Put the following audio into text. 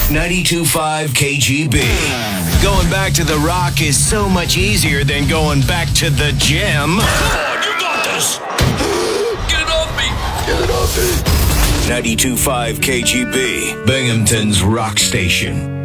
92.5 KGB. Going back to the Rock is so much easier than going back to the gym. Come on, you got this. Get it off me. Get it off me. 92.5 KGB, Binghamton's rock station.